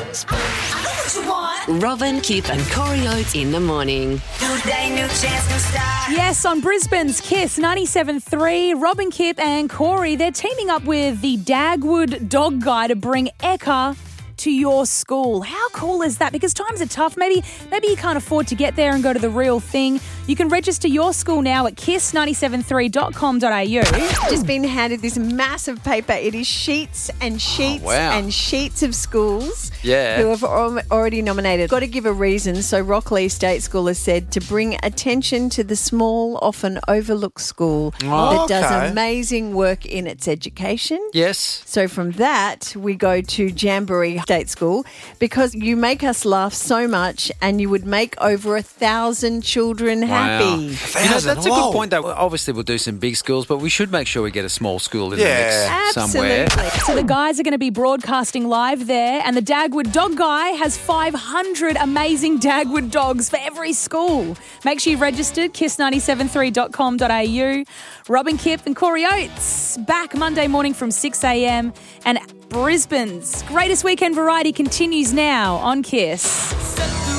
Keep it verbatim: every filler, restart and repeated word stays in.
I know what you want. Robin, Kip and Corey Oates in the morning. New day, new chance, new start. Yes, on Brisbane's Kiss ninety-seven point three, Robin, Kip and Corey, they're teaming up with the Dagwood Dog Guy to bring Ekka to your school. How cool is that? Because times are tough. Maybe maybe you can't afford to get there and go to the real thing. You can register your school now at kiss nine seven three dot com dot a u. Just been handed this massive paper. It is sheets and sheets Oh, wow. and sheets of schools Yeah. who have al- already nominated. Got to give a reason. So Rockley State School has said to bring attention to the small, often overlooked school Oh, that okay. does amazing work in its education. Yes. So from that, we go to Jamboree State School because you make us laugh so much and you would make over a thousand children happy. You know, that's a Whoa. good point, though. Obviously, we'll do some big schools, but we should make sure we get a small school in Yeah. the mix somewhere. Absolutely. So the guys are going to be broadcasting live there, and the Dagwood Dog Guy has five hundred amazing Dagwood dogs for every school. Make sure you've registered, kiss nine seven three dot com dot a u. Robin, Kip and Corey Oates back Monday morning from six a.m. and Brisbane's greatest weekend variety continues now on Kiss.